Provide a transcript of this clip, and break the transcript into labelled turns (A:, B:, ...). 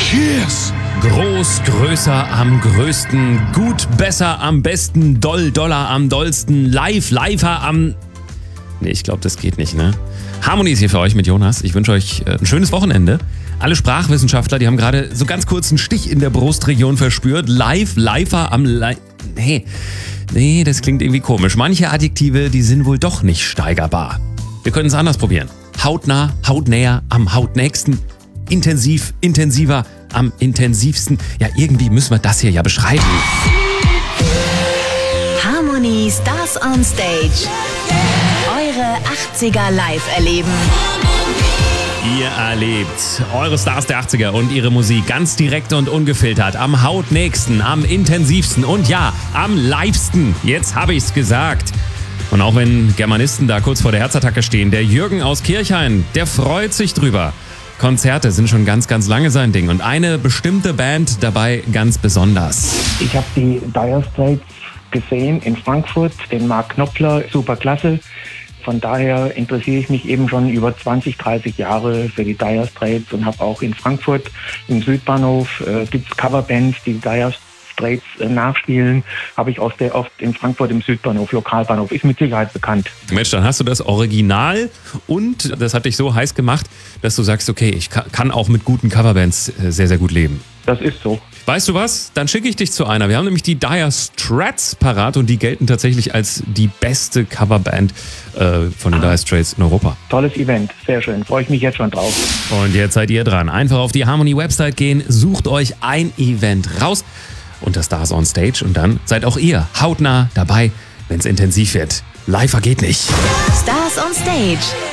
A: Cheers!
B: Groß, größer, am größten, gut, besser, am besten, doll, doller, am dollsten, live, liver, am... Nee, ich glaube, das geht nicht, ne? Harmony ist hier für euch mit Jonas. Ich wünsche euch ein schönes Wochenende. Alle Sprachwissenschaftler, die haben gerade so ganz kurz einen Stich in der Brustregion verspürt. Live, lifer, am... Nee, das klingt irgendwie komisch. Manche Adjektive, die sind wohl doch nicht steigerbar. Wir können es anders probieren. Hautnah, hautnäher, am hautnächsten, intensiv, intensiver, am intensivsten. Ja, irgendwie müssen wir das hier ja beschreiben.
C: Harmony Stars on Stage. Eure 80er live erleben.
B: Ihr erlebt eure Stars der 80er und ihre Musik ganz direkt und ungefiltert, am hautnächsten, am intensivsten und ja, am livesten. Jetzt habe ich's gesagt. Und auch wenn Germanisten da kurz vor der Herzattacke stehen, der Jürgen aus Kirchhain, der freut sich drüber. Konzerte sind schon ganz, ganz lange sein Ding und eine bestimmte Band dabei ganz besonders.
D: Ich habe die Dire Straits gesehen in Frankfurt, den Mark Knopfler, super klasse. Von daher interessiere ich mich eben schon über 20, 30 Jahre für die Dire Straits und habe auch in Frankfurt im Südbahnhof gibt es Coverbands, die Dire Straits nachspielen. Habe ich auch sehr oft in Frankfurt im Südbahnhof, Lokalbahnhof, ist mit Sicherheit bekannt.
B: Mensch, dann hast du das Original und das hat dich so heiß gemacht, dass du sagst, okay, ich kann auch mit guten Coverbands sehr, sehr gut leben.
D: Das ist so.
B: Weißt du was? Dann schicke ich dich zu einer. Wir haben nämlich die Dire Straits parat und die gelten tatsächlich als die beste Coverband von den Dire Straits in Europa.
D: Tolles Event, sehr schön. Freue ich mich jetzt schon drauf.
B: Und jetzt seid ihr dran. Einfach auf die Harmony-Website gehen, sucht euch ein Event raus unter Stars on Stage und dann seid auch ihr hautnah dabei, wenn es intensiv wird. Live geht nicht.
C: Stars on Stage.